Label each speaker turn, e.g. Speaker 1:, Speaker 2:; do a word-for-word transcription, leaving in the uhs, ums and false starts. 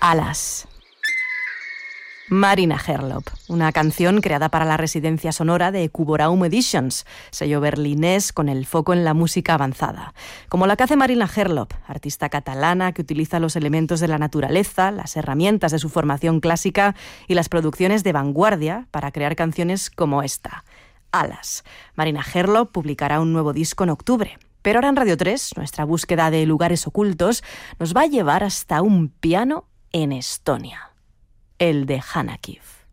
Speaker 1: Alas. Marina Herlop, una canción creada para la residencia sonora de Cuboraum Editions, sello berlinés con el foco en la música avanzada. Como la que hace Marina Herlop, artista catalana que utiliza los elementos de la naturaleza, las herramientas de su formación clásica y las producciones de vanguardia para crear canciones como esta, Alas. Marina Herlop publicará un nuevo disco en octubre. Pero ahora en Radio tres, nuestra búsqueda de lugares ocultos nos va a llevar hasta un piano en Estonia. El de Hanakif.